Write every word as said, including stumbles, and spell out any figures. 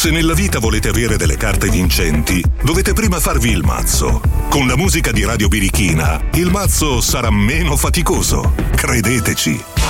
Se nella vita volete avere delle carte vincenti, dovete prima farvi il mazzo. Con la musica di Radio Birichina, il mazzo sarà meno faticoso. Credeteci.